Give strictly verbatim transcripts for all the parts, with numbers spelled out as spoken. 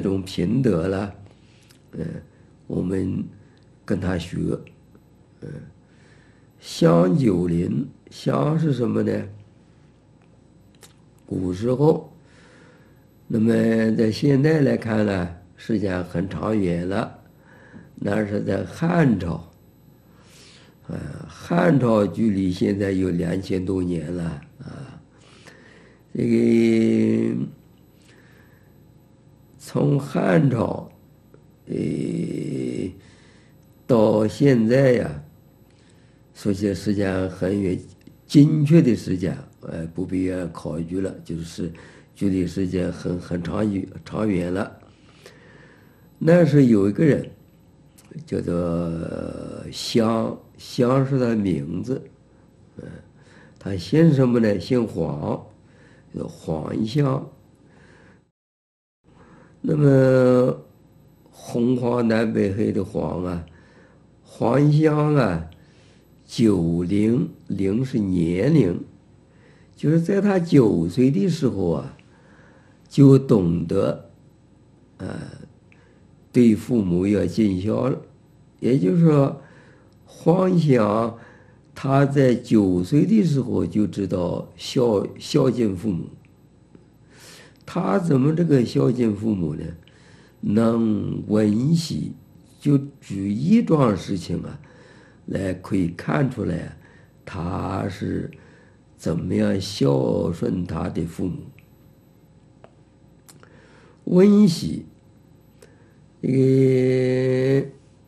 种品德了，嗯，我们跟他学，嗯，香九龄，香是什么呢？古时候，那么在现代来看呢，时间很长远了，那是在汉朝，啊，汉朝距离现在有两千多年了啊，这个从汉朝，呃，到现在呀，说些时间很远，精确的时间，呃，不必要考据了，就是距离时间很很长远长远了。那是有一个人叫做襄，襄是他名字，嗯，他姓什么呢？姓黄，叫黄襄。那么红黄蓝白黑的黄啊，黄襄啊，九龄，龄是年龄，就是在他九岁的时候啊，就懂得，呃，对父母要尽孝了。也就是说，黄襄他在九岁的时候就知道孝孝敬父母。他怎么这个孝敬父母呢？能温习，就举一桩事情啊，来可以看出来，他是怎么样孝顺他的父母。温习，这个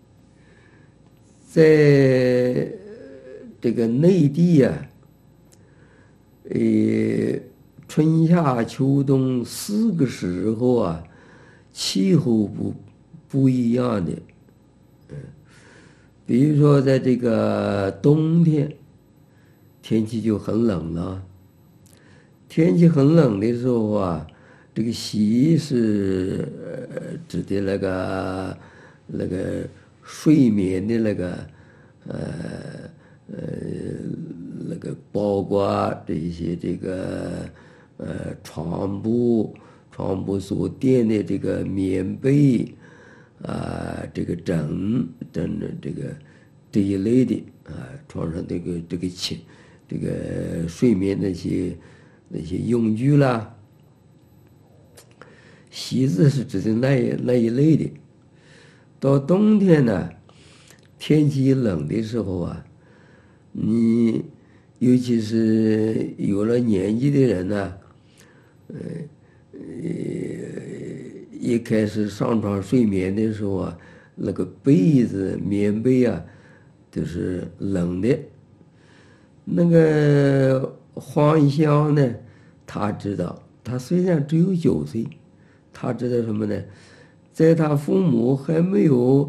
在这个内地呀、啊，呃，春夏秋冬四个时候啊，气候不不一样的，嗯，比如说在这个冬天，天气就很冷了。天气很冷的时候啊，这个习是呃指的那个那个睡眠的那个呃呃那个包括这些这个呃床铺床铺所垫的这个棉被啊，这个枕枕的这个这一类的啊，床上这个这个寝这个睡眠那些那些用具啦，席子是指的那一那一类的。到冬天呢，天气冷的时候啊，你尤其是有了年纪的人呢，呃呃，一开始上床睡眠的时候啊，那个被子棉被啊都是冷的。那个黄襄呢，他知道，他虽然只有九岁，他知道什么呢？在他父母还没有，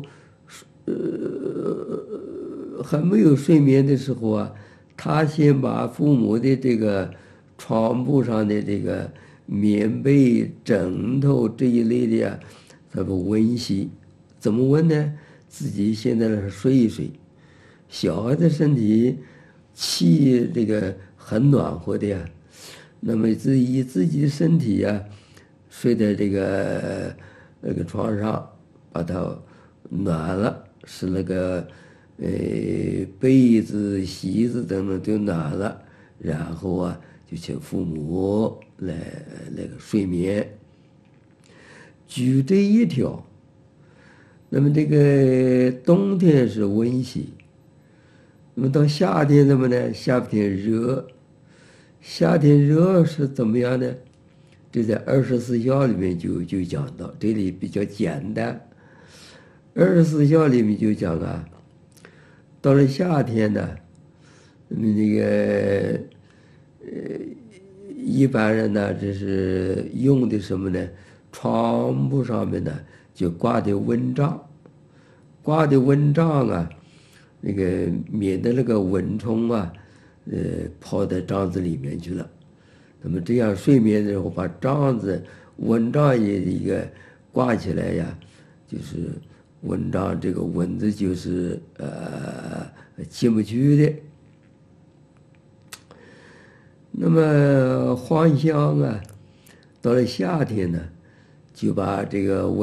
呃，还没有睡眠的时候啊，他先把父母的这个床铺上的这个棉被、枕头这一类的呀，他不温习，怎么温呢？自己先在那睡一睡，小孩的身体气这个很暖和的呀，那么自以自己的身体呀，睡在这个那个床上，把它暖了，使那个呃被子、席子等等都暖了，然后啊就请父母来那个睡眠。举这一条，那么这个冬天是温习。那么到夏天怎么呢？夏天热，夏天热是怎么样呢？这在二十四孝里面就就讲到，这里比较简单。二十四孝里面就讲啊，到了夏天呢，那么那个呃，一般人呢，这是用的什么呢？床铺上面呢就挂的蚊帐，挂的蚊帐啊。那个免得那个蚊虫啊，呃，跑到帐子里面去了。那么这样睡眠的时候，把帐子、蚊帐也一个挂起来呀，就是蚊帐，这个蚊子就是呃进不去的。那么黄襄啊，到了夏天呢，就把这个蚊